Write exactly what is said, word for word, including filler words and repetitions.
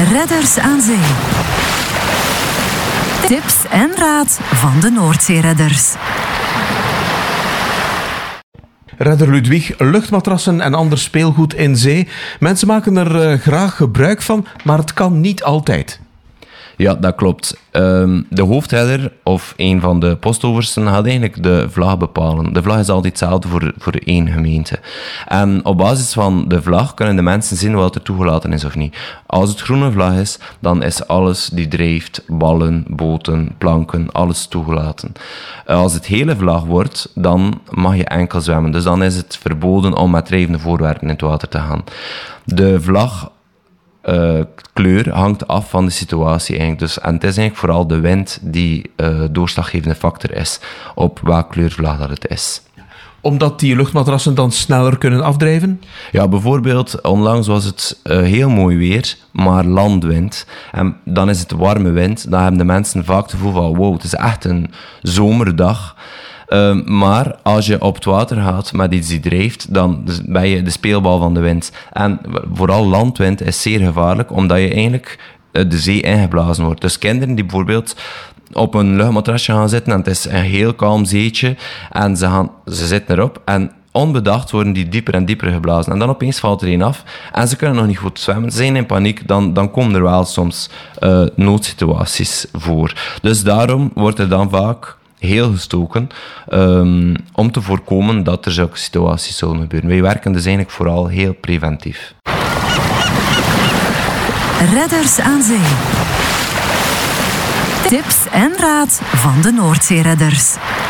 Redders aan Zee. Tips en raad van de Noordzeeredders. Redder Ludwig, luchtmatrassen en ander speelgoed in zee. Mensen maken er uh, graag gebruik van, maar het kan niet altijd. Ja, dat klopt. Um, de hoofdredder of een van de postoversten gaat eigenlijk de vlag bepalen. De vlag is altijd hetzelfde voor, voor één gemeente. En op basis van de vlag kunnen de mensen zien wat er toegelaten is of niet. Als het groene vlag is, dan is alles die drijft, ballen, boten, planken, alles toegelaten. Als het hele vlag wordt, dan mag je enkel zwemmen. Dus dan is het verboden om met drijvende voorwerpen in het water te gaan. De vlag Uh, kleur hangt af van de situatie eigenlijk. Dus, en het is eigenlijk vooral de wind die uh, doorslaggevende factor is op welke kleurvlag dat het is. Omdat die luchtmatrassen dan sneller kunnen afdrijven? Ja, bijvoorbeeld, onlangs was het uh, heel mooi weer, maar landwind. En dan is het warme wind. Dan hebben de mensen vaak het gevoel van wow, het is echt een zomerdag. Uh, maar als je op het water gaat met iets die drijft, dan ben je de speelbal van de wind. En vooral landwind is zeer gevaarlijk, omdat je eigenlijk de zee ingeblazen wordt. Dus kinderen die bijvoorbeeld op een luchtmatrasje gaan zitten en het is een heel kalm zeetje en ze, gaan, ze zitten erop en onbedacht worden die dieper en dieper geblazen. En dan opeens valt er een af en ze kunnen nog niet goed zwemmen. Ze zijn in paniek, dan, dan komen er wel soms uh, noodsituaties voor. Dus daarom wordt er dan vaak heel gestoken, um, om te voorkomen dat er zulke situaties zullen gebeuren. Wij werken dus eigenlijk vooral heel preventief. Redders aan Zee. Tips en raad van de Noordzeeredders.